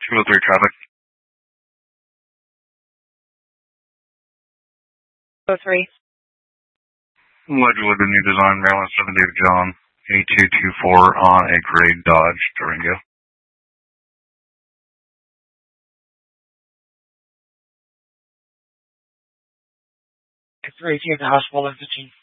203 traffic. 03. Allegedly the new design, Maryland 7 David John, 8224 on a gray Dodge Durango. 3 to the hospital in 15.